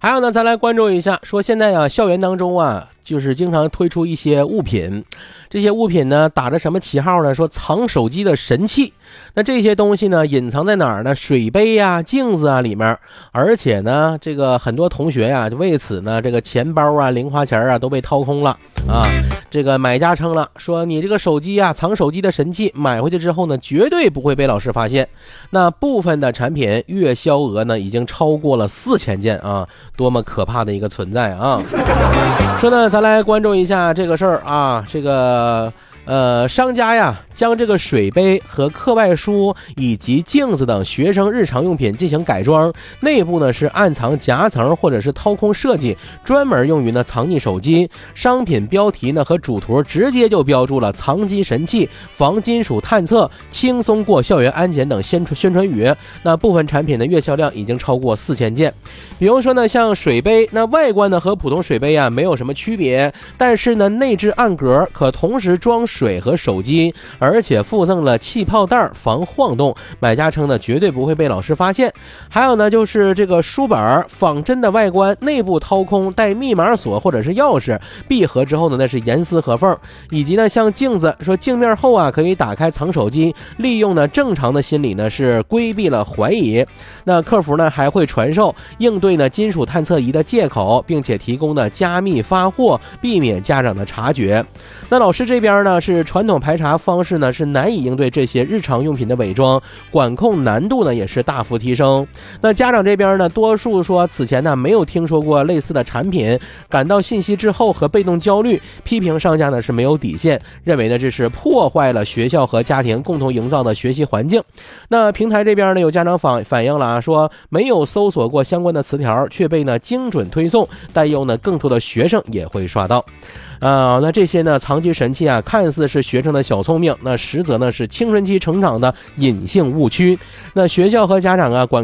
还有呢，咱来关注一下，说现在啊，校园当中啊，就是经常推出一些物品，这些物品呢打着什么旗号呢？说藏手机的神器。那这些东西呢隐藏在哪儿呢？水杯啊、镜子啊里面，而且呢，这个很多同学呀，为此呢，这个钱包啊、零花钱啊都被掏空了啊。这个买家称了，说你这个手机啊，藏手机的神器，买回去之后呢，绝对不会被老师发现。那部分的产品月销额呢，已经超过了4000件啊，多么可怕的一个存在啊！说呢，咱来关注一下这个事儿啊，这个。商家呀，将这个水杯和课外书以及镜子等学生日常用品进行改装，内部呢是暗藏夹层或者是掏空设计，专门用于呢藏匿手机。商品标题呢和主图直接就标注了藏机神器、防金属探测、轻松过校园安检等宣传语。那部分产品的月销量已经超过4000件。比如说呢，像水杯，那外观呢和普通水杯啊没有什么区别，但是呢内置暗格，可同时装水和手机，而且附赠了气泡袋防晃动，买家称呢绝对不会被老师发现。还有呢就是这个书本仿真的外观，内部掏空，带密码锁或者是钥匙，闭合之后呢那是严丝合缝。以及呢像镜子，说镜面后啊可以打开藏手机，利用呢正常的心理呢是规避了怀疑。那客服呢还会传授应对呢金属探测仪的借口，并且提供呢加密发货，避免家长的察觉。那老师这边呢是传统排查方式呢是难以应对这些日常用品的伪装，管控难度呢也是大幅提升。那家长这边呢多数说此前呢没有听说过类似的产品，感到信息滞后和被动焦虑，批评商家呢是没有底线，认为呢这是破坏了学校和家庭共同营造的学习环境。那平台这边呢有家长反映了说没有搜索过相关的词条，却被呢精准推送，担忧呢更多的学生也会刷到。那这些呢藏机神器啊，看似是学生的小聪明，那实则呢是青春期成长的隐性误区。那学校和家长啊管